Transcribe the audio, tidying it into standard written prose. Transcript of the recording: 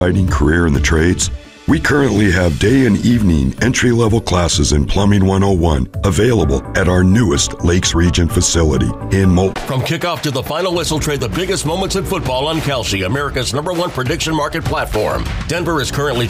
exciting career in the trades? We currently have day and evening entry-level classes in Plumbing 101 available at our newest Lakes Region facility in Moulton. From kickoff to the final whistle, trade the biggest moments in football on Kalshi, America's #1 prediction market platform. Denver is currently